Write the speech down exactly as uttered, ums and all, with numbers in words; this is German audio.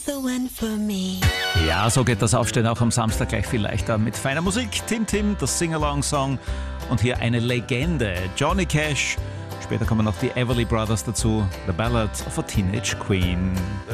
the one for me. Ja, so geht das Aufstehen auch am Samstag gleich viel leichter mit feiner Musik. Tim Tim, das Sing-Along-Song und hier eine Legende, Johnny Cash. Später kommen noch die Everly Brothers dazu, The Ballad of a Teenage Queen.